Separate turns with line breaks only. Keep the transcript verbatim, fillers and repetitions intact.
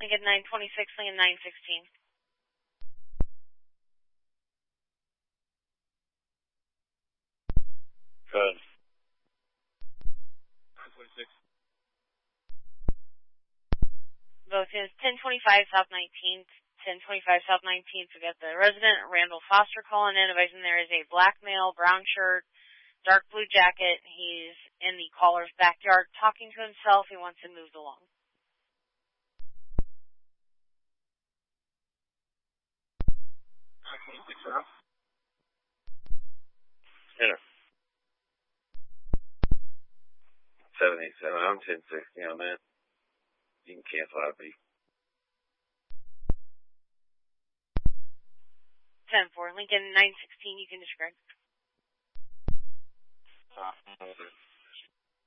Lincoln nine twenty-six, Lincoln nine sixteen.
Good.
nine twenty-six.
Both is ten twenty-five South nineteenth, ten twenty-five South nineteenth. We got the resident, Randall Foster, calling in, advising there is a black male, brown shirt, dark blue jacket. He's in the caller's backyard talking to himself. He wants him moved along.
nine twenty-six, sir.
Enter. seven eight seven, I'm ten sixty on that. You can cancel out B.
ten four, Lincoln nine sixteen, you can describe.
Uh,